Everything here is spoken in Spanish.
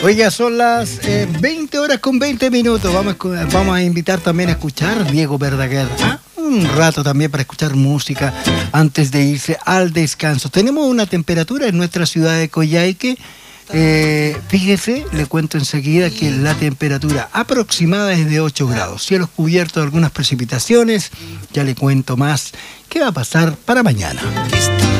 Oiga, son las 20 horas con 20 minutos. Vamos a invitar también a escuchar Diego Verdaguer. Un rato también para escuchar música antes de irse al descanso. Tenemos una temperatura en nuestra ciudad de Coyhaique. Fíjese, le cuento enseguida que la temperatura aproximada es de 8 grados. Cielos cubiertos de algunas precipitaciones. Ya le cuento más qué va a pasar para mañana.